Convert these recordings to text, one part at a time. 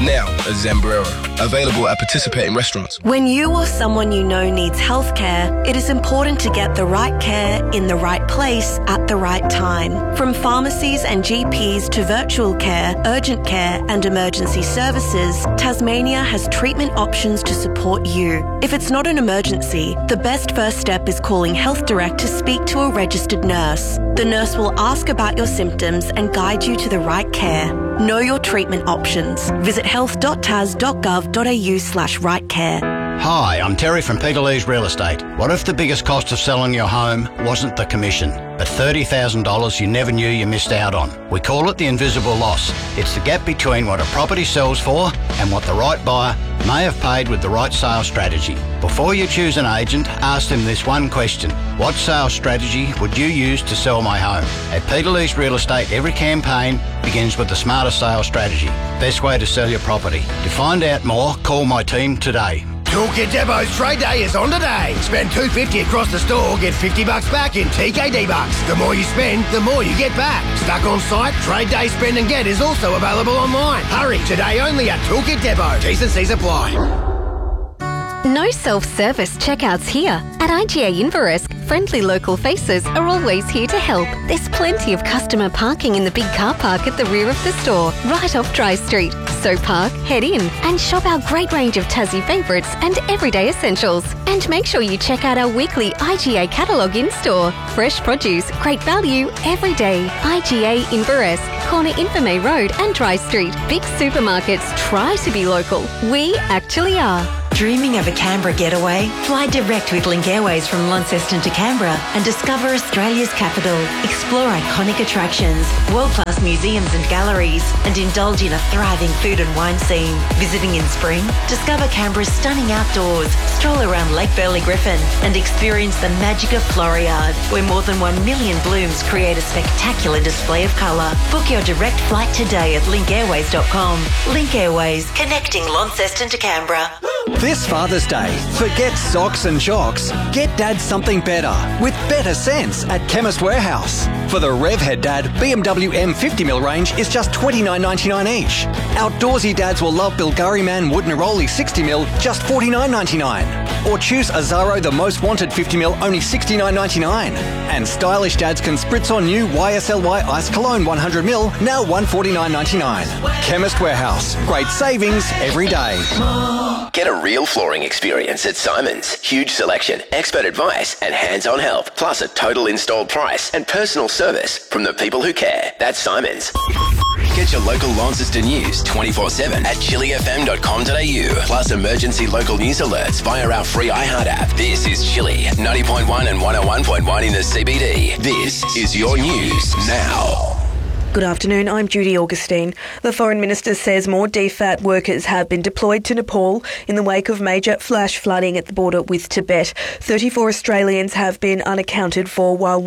now at Zambrero. Available at participating restaurants. When you or someone you know needs healthcare, it is important to get the right care in the right place at the right time. From pharmacies and GPs to virtual care, urgent care and emergency services, Tasmania has treatment options to support you. If it's not an emergency, the best first step is calling Health Direct to speak to a registered nurse. The nurse will ask about your symptoms and guide you to the right care. Know your treatment options. Visit health.tas.gov.au/rightcare. Hi, I'm Terry from Peterlee's Real Estate. What if the biggest cost of selling your home wasn't the commission, but $30,000 you never knew you missed out on? We call it the invisible loss. It's the gap between what a property sells for and what the right buyer may have paid with the right sales strategy. Before you choose an agent, ask them this one question. What sales strategy would you use to sell my home? At Peterlee's Real Estate, every campaign begins with the smarter sales strategy. Best way to sell your property. To find out more, call my team today. Toolkit Depot's trade day is on today. Spend $250 across the store, get $50 back in TKD bucks. The more you spend, the more you get back. Stuck on site? Trade day spend and get is also available online. Hurry, today only at Toolkit Depot. T's and C's apply. No self-service checkouts here. At IGA Inveresk, friendly local faces are always here to help. There's plenty of customer parking in the big car park at the rear of the store, right off Dry Street. So park, head in and shop our great range of Tassie favourites and everyday essentials. And make sure you check out our weekly IGA catalogue in-store. Fresh produce, great value, every day. IGA Inveresk, corner Infirmay Road and Dry Street. Big supermarkets try to be local. We actually are. Dreaming of a Canberra getaway? Fly direct with Link Airways from Launceston to Canberra and discover Australia's capital. Explore iconic attractions, world-class museums and galleries, and indulge in a thriving food and wine scene. Visiting in spring? Discover Canberra's stunning outdoors, stroll around Lake Burley Griffin, and experience the magic of Floriade, where more than 1 million blooms create a spectacular display of colour. Book your direct flight today at linkairways.com. Link Airways, connecting Launceston to Canberra. This Father's Day, forget socks and shocks. Get Dad something better with better sense at Chemist Warehouse. For the Revhead Dad, BMW M50mm range is just $29.99 each. Outdoorsy dads will love Bilgari Man Wood Neroli 60mm, just $49.99. Or choose Azaro the Most Wanted 50mm, only $69.99. And stylish dads can spritz on new YSLY Ice Cologne 100ml, now $149.99. Chemist Warehouse, great savings every day. Get a real flooring experience at Simons. Huge selection, expert advice and hands-on help, plus a total installed price and personal service from the people who care. That's Simons. Get your local Launceston news 24/7 at chillyfm.com.au, plus emergency local news alerts via our free iHeart app. This is Chilly, 90.1 and 101.1 in the CBD. This is your news now. Good afternoon, I'm Judy Augustine. The Foreign Minister says more DFAT workers have been deployed to Nepal in the wake of major flash flooding at the border with Tibet. 34 Australians have been unaccounted for, while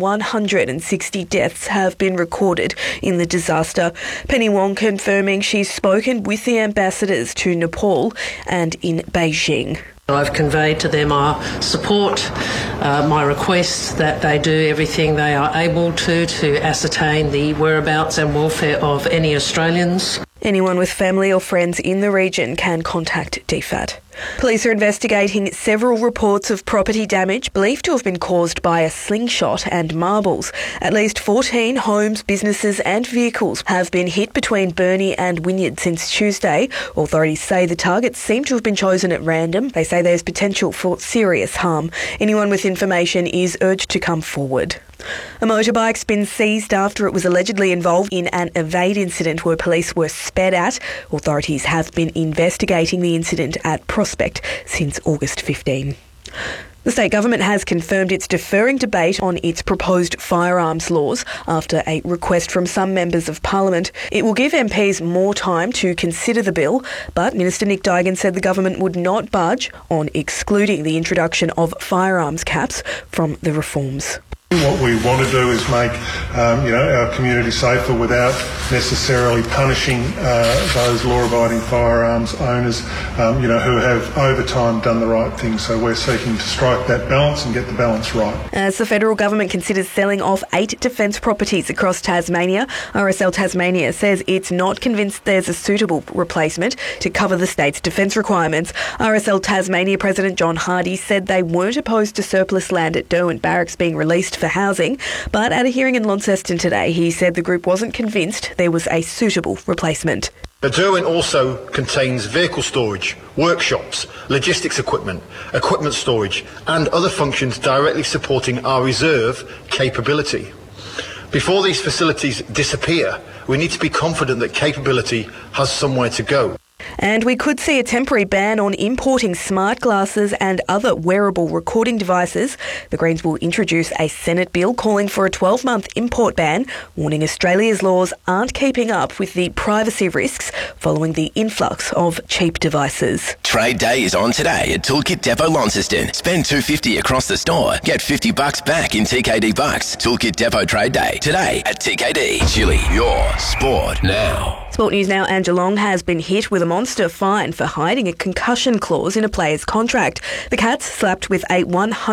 160 deaths have been recorded in the disaster. Penny Wong confirming she's spoken with the ambassadors to Nepal and in Beijing. I've conveyed to them our support, my request that they do everything they are able to ascertain the whereabouts and welfare of any Australians. Anyone with family or friends in the region can contact DFAT. Police are investigating several reports of property damage believed to have been caused by a slingshot and marbles. At least 14 homes, businesses and vehicles have been hit between Burnie and Wynyard since Tuesday. Authorities say the targets seem to have been chosen at random. They say there's potential for serious harm. Anyone with information is urged to come forward. A motorbike's been seized after it was allegedly involved in an evade incident where police were sped at. Authorities have been investigating the incident at Prospect since August 15. The state government has confirmed it's deferring debate on its proposed firearms laws after a request from some members of Parliament. It will give MPs more time to consider the bill, but Minister Nick Duigan said the government would not budge on excluding the introduction of firearms caps from the reforms. What we want to do is make our community safer without necessarily punishing those law-abiding firearms owners who have over time done the right thing. So we're seeking to strike that balance and get the balance right. As the federal government considers selling off 8 defence properties across Tasmania, RSL Tasmania says it's not convinced there's a suitable replacement to cover the state's defence requirements. RSL Tasmania President John Hardy said they weren't opposed to surplus land at Derwent Barracks being released for housing, but at a hearing in Launceston today, he said the group wasn't convinced there was a suitable replacement. The Derwent also contains vehicle storage, workshops, logistics equipment storage and other functions directly supporting our reserve capability. Before these facilities disappear, we need to be confident that capability has somewhere to go. And we could see a temporary ban on importing smart glasses and other wearable recording devices. The Greens will introduce a Senate bill calling for a 12-month import ban, warning Australia's laws aren't keeping up with the privacy risks following the influx of cheap devices. Trade Day is on today at Toolkit Depot Launceston. Spend $250 across the store. Get $50 back in TKD bucks. Toolkit Depot Trade Day today at TKD. Chili, your sport now. Sport news now, and Geelong has been hit with a monster fine for hiding a concussion clause in a player's contract. The Cats slapped with a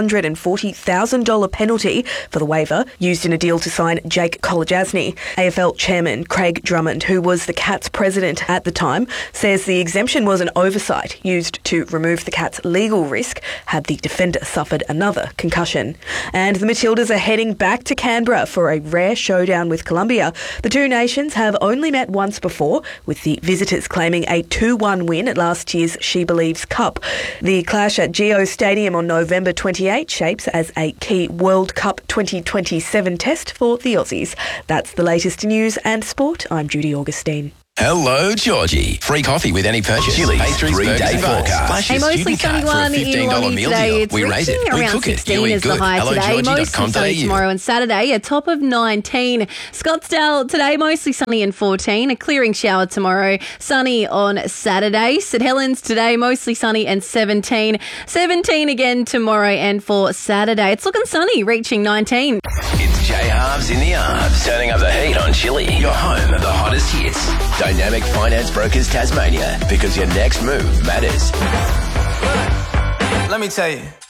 $140,000 penalty for the waiver used in a deal to sign Jake Kolodjasny. AFL chairman Craig Drummond, who was the Cats president at the time, says the exemption was an oversight used to remove the Cats' legal risk had the defender suffered another concussion. And the Matildas are heading back to Canberra for a rare showdown with Colombia. The two nations have only met once before, with the visitors claiming a 2-1 win at last year's She Believes Cup. The clash at Geo Stadium on November 28 shapes as a key World Cup 2027 test for the Aussies. That's the latest news and sport. I'm Judy Augustine. Hello, Georgie. Free coffee with any purchase. Chili, pastries, 3-day forecast. Hey, mostly sunny one in Wongi today. It's reaching around 16 is the high today. Mostly sunny tomorrow and Saturday, a top of 19. Scottsdale today, mostly sunny and 14. A clearing shower tomorrow, sunny on Saturday. St Helens today, mostly sunny and 17. 17 again tomorrow and for Saturday. It's looking sunny, reaching 19. It's J Halves in the Arms, turning up the heat on Chili, your home of the hottest hits. Dynamic Finance Brokers Tasmania, because your next move matters. Let me tell you.